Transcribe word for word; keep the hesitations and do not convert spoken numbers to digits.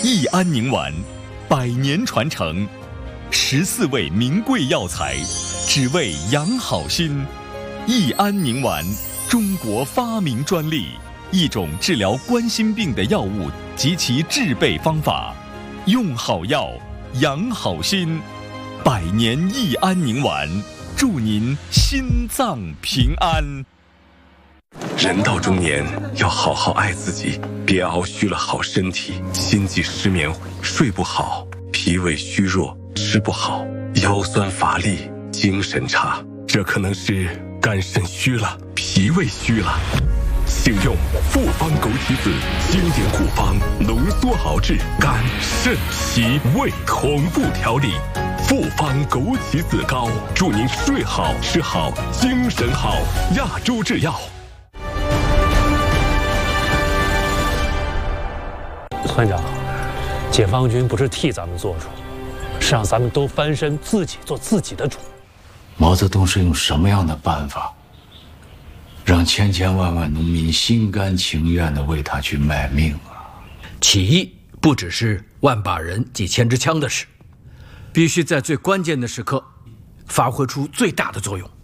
益安宁丸，百年传承，十四味名贵药材，只为养好心。益安宁丸，中国发明专利，一种治疗冠心病的药物及其制备方法。用好药，养好心。百年益安宁丸，祝您心脏平安。 人到中年，要好好爱自己，别熬虚了好身体，心悸失眠，睡不好，脾胃虚弱，吃不好，腰酸乏力，精神差，这可能是肝肾虚了，脾胃虚了。请用复方枸杞子经典古方浓缩熬制肝肾脾胃同步调理，复方枸杞子膏，祝您睡好吃好精神好。亚洲制药。 团长，解放军不是替咱们做主，是让咱们都翻身，自己做自己的主。 毛泽东是用什么样的办法，让千千万万农民心甘情愿地为他去卖命啊？ 起义不只是万把人、几千支枪的事，必须在最关键的时刻发挥出最大的作用。